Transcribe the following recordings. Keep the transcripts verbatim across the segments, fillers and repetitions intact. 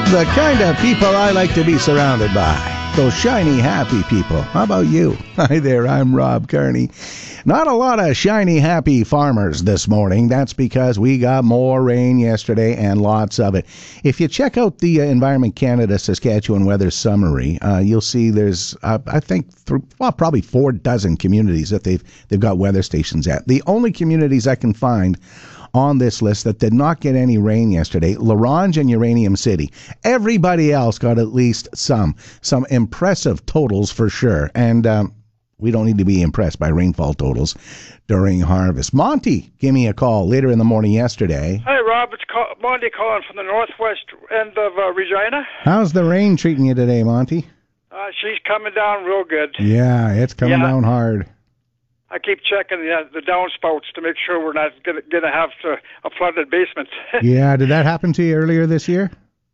The kind of people I like to be surrounded by. Those shiny, happy people. How about you? Hi there, I'm Rob Kearney. Not a lot of shiny, happy farmers this morning. That's because we got more rain yesterday and lots of it. If you check out the uh, Environment Canada Saskatchewan Weather Summary, uh, you'll see there's, uh, I think, th- well, probably four dozen communities that they've they've got weather stations at. The only communities I can find on this list that did not get any rain yesterday, La Ronge and Uranium City. Everybody else got at least some. Some impressive totals for sure. And um, we don't need to be impressed by rainfall totals during harvest. Monty gave me a call later in the morning yesterday. Hi, Rob. It's call- Monty calling from the northwest end of uh, Regina. How's the rain treating you today, Monty? Uh, she's coming down real good. Yeah, it's coming Yeah. down hard. I keep checking the, uh, the downspouts to make sure we're not going to have to, a flooded basement. Yeah, did that happen to you earlier this year?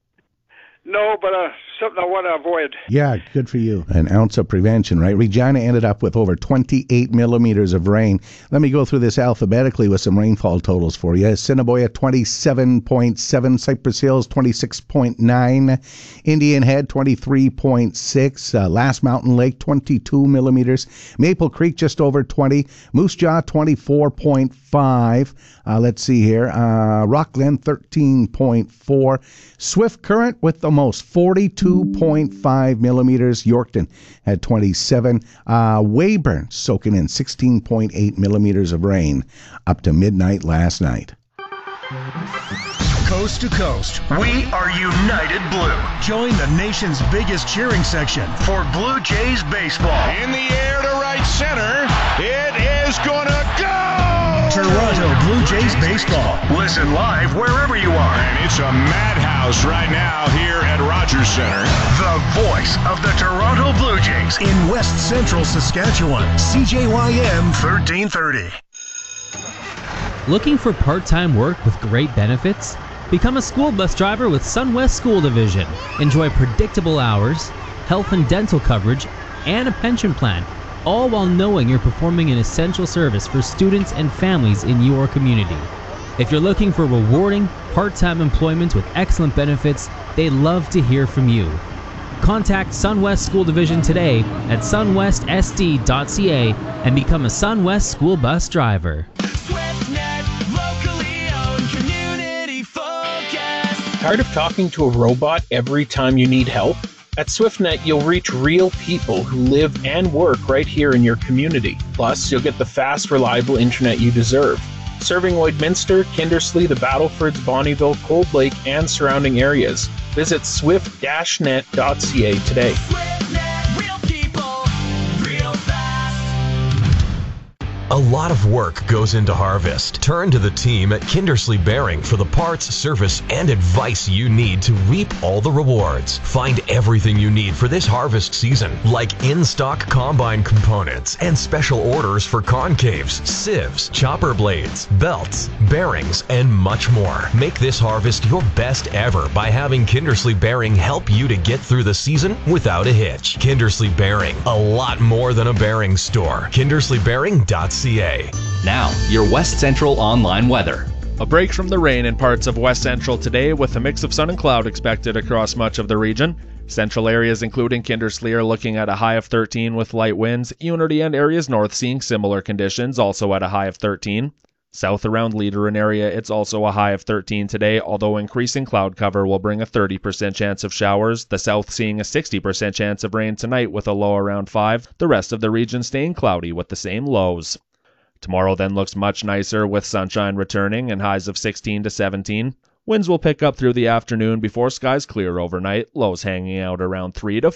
No, but uh, something I want to avoid. Yeah, good for you. An ounce of prevention, right? Regina ended up with over twenty-eight millimeters of rain. Let me go through this alphabetically with some rainfall totals for you. Assiniboia, twenty-seven point seven. Cypress Hills, twenty-six point nine. Indian Head, twenty-three point six. Uh, Last Mountain Lake, twenty-two millimeters. Maple Creek, just over twenty. Moose Jaw, twenty-four point five. Uh, let's see here. Uh, Rockland, thirteen point four. Swift Current with the most, forty-two point five millimeters. Yorkton had twenty-seven. Uh, Weyburn soaking in sixteen point eight millimeters of rain up to midnight last night. Coast to coast, we are United Blue. Join the nation's biggest cheering section for Blue Jays baseball. In the air to right center, it is gonna go! Toronto Blue Jays baseball. Listen live wherever you are. And it's a madhouse right now here at Rogers Center. The voice of the Toronto Blue Jays in West Central Saskatchewan. C J Y M thirteen thirty. Looking for part-time work with great benefits? Become a school bus driver with SunWest School Division. Enjoy predictable hours, health and dental coverage, and a pension plan, all while knowing you're performing an essential service for students and families in your community. If you're looking for rewarding, part-time employment with excellent benefits, they'd love to hear from you. Contact SunWest School Division today at sunwest s d dot c a and become a SunWest school bus driver. Tired of talking to a robot every time you need help? At SwiftNet, you'll reach real people who live and work right here in your community. Plus, you'll get the fast, reliable internet you deserve. Serving Lloydminster, Kindersley, the Battlefords, Bonnyville, Cold Lake, and surrounding areas. Visit swift dash net dot c a today. A lot of work goes into harvest. Turn to the team at Kindersley Bearing for the parts, service, and advice you need to reap all the rewards. Find everything you need for this harvest season, like in-stock combine components and special orders for concaves, sieves, chopper blades, belts, bearings, and much more. Make this harvest your best ever by having Kindersley Bearing help you to get through the season without a hitch. Kindersley Bearing, a lot more than a bearing store. kindersley bearing dot c a. Now, your West Central online weather. A break from the rain in parts of West Central today with a mix of sun and cloud expected across much of the region. Central areas including Kindersley are looking at a high of thirteen with light winds. Unity and areas north seeing similar conditions, also at a high of thirteen. South around Leaderin area, it's also a high of thirteen today, although increasing cloud cover will bring a thirty percent chance of showers. The south seeing a sixty percent chance of rain tonight with a low around five. The rest of the region staying cloudy with the same lows. Tomorrow then looks much nicer with sunshine returning and highs of sixteen to seventeen. Winds will pick up through the afternoon before skies clear overnight, lows hanging out around three to